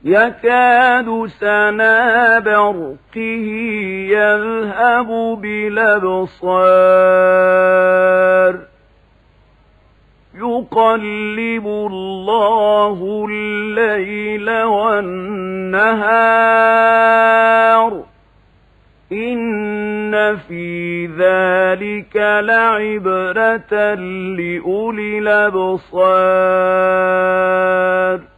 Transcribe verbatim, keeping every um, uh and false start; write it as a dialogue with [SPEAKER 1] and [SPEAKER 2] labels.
[SPEAKER 1] يكاد سنا برقه يذهب بالأبصار يقلب الله الليل والنهار إن في ذلك لعبرة لأولي الأبصار